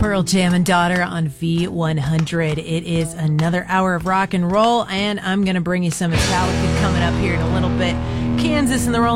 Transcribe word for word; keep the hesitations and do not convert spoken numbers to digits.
Pearl Jam and Daughter on V one hundred. It is another hour of rock and roll, and I'm going to bring you some Metallica coming up here in a little bit. Kansas and the Rolling